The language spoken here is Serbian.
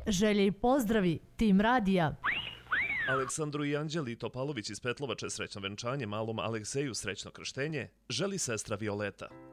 Želje i pozdravi, tim radija. Aleksandru i Anđeli Topalović iz Petlovače srećno venčanje, malom Alekseju srećno krštenje želi sestra Violeta.